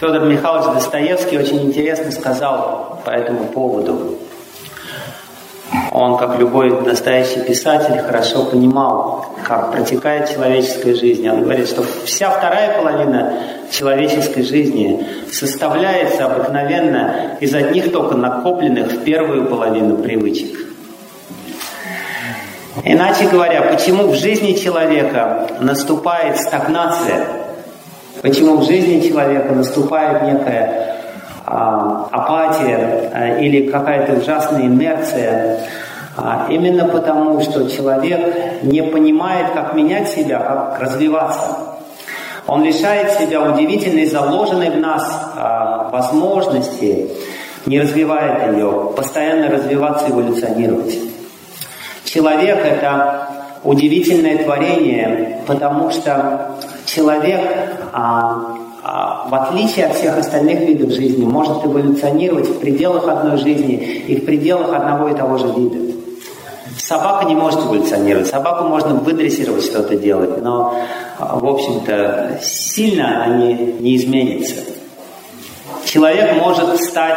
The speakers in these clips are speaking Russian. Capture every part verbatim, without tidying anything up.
Федор Михайлович Достоевский очень интересно сказал по этому поводу. Он, как любой настоящий писатель, хорошо понимал, как протекает человеческая жизнь. Он говорит, что вся вторая половина человеческой жизни составляется обыкновенно из одних только накопленных в первую половину привычек. Иначе говоря, почему в жизни человека наступает стагнация? Почему в жизни человека наступает некая а, апатия а, или какая-то ужасная инерция? А, именно потому, что человек не понимает, как менять себя, как развиваться. Он лишает себя удивительной, заложенной в нас а, возможности, не развивает ее, постоянно развиваться, эволюционировать. Человек – это удивительное творение, потому что человек, а, а, в отличие от всех остальных видов жизни, может эволюционировать в пределах одной жизни и в пределах одного и того же вида. Собака не может эволюционировать. Собаку можно выдрессировать, что-то делать, но, в общем-то, сильно они не изменятся. Человек может стать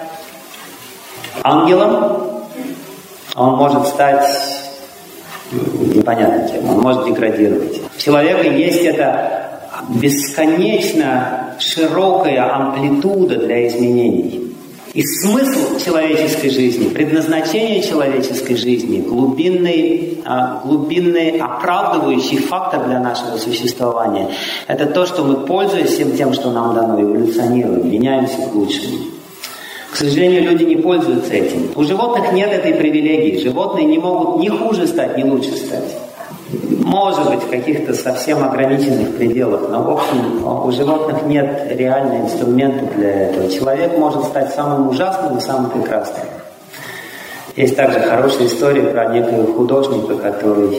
ангелом, он может стать непонятно кем, он может деградировать. У человека есть эта бесконечно широкая амплитуда для изменений. И смысл человеческой жизни, предназначение человеческой жизни, глубинный, глубинный оправдывающий фактор для нашего существования, это то, что мы, пользуясь всем тем, что нам дано, эволюционируем, меняемся к лучшему. К сожалению, люди не пользуются этим. У животных нет этой привилегии. Животные не могут ни хуже стать, ни лучше стать. Может быть, в каких-то совсем ограниченных пределах, но, в общем, у животных нет реального инструмента для этого. Человек может стать самым ужасным и самым прекрасным. Есть также хорошая история про некоего художника, который,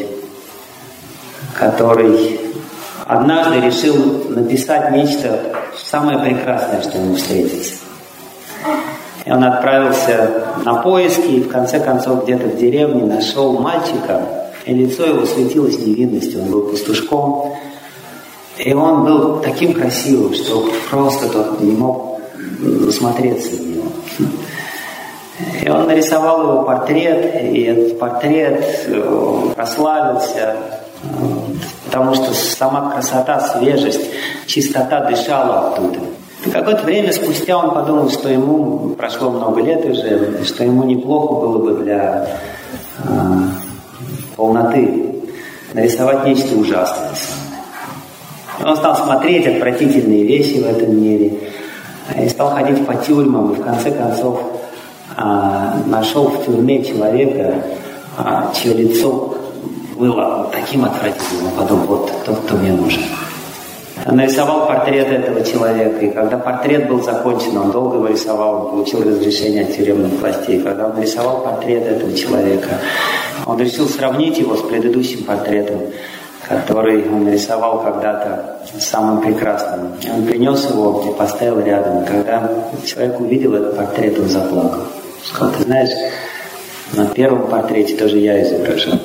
который однажды решил написать нечто самое прекрасное, что ему встретится. И он отправился на поиски, и в конце концов где-то в деревне нашел мальчика, и лицо его светилось невинностью, он был пастушком. И он был таким красивым, что просто тот не мог насмотреться на него. И он нарисовал его портрет, и этот портрет прославился, потому что сама красота, свежесть, чистота дышала оттуда. И какое-то время спустя он подумал, что ему, прошло много лет уже, что ему неплохо было бы для э, полноты нарисовать нечто ужасное. Он стал смотреть отвратительные вещи в этом мире, и стал ходить по тюрьмам, и в конце концов э, нашел в тюрьме человека, э, чье лицо было таким отвратительным. Он подумал, вот тот, кто мне нужен. Он нарисовал портрет этого человека, и когда портрет был закончен, он долго его рисовал, он получил разрешение от тюремных властей. Когда он нарисовал портрет этого человека, он решил сравнить его с предыдущим портретом, который он нарисовал когда-то самым прекрасным. И он принес его и поставил рядом. И когда человек увидел этот портрет, он заплакал. Сказал, ты знаешь, на первом портрете тоже я изображен.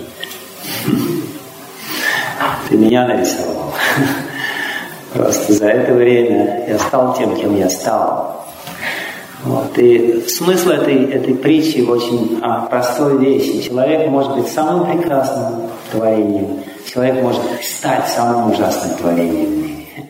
Ты меня нарисовал. Просто за это время я стал тем, кем я стал. Вот. И смысл этой, этой притчи в очень а, простой вещи. Человек может быть самым прекрасным творением, человек может стать самым ужасным творением.